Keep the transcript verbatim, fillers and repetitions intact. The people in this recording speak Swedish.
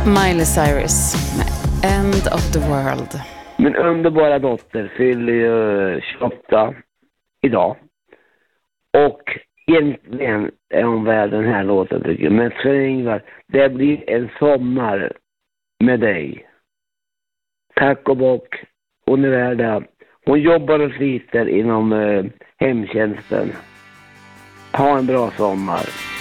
Miley Cyrus med End of the World. Min underbara dotter fyller ju tjugoåtta idag. Och egentligen är hon värd den här låten tycker jag. Men för Ingvar, det blir en sommar med dig. Tack och bock. Hon är värd det. Hon jobbar och sliter inom eh, hemtjänsten. Ha en bra sommar.